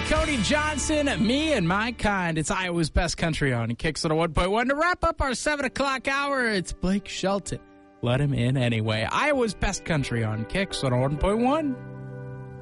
Cody Johnson, Me and My Kind. It's Iowa's Best Country on Kicks on a 1.1. To wrap up our 7 o'clock hour, it's Blake Shelton. Let him in anyway. Iowa's Best Country on Kicks on a 1.1.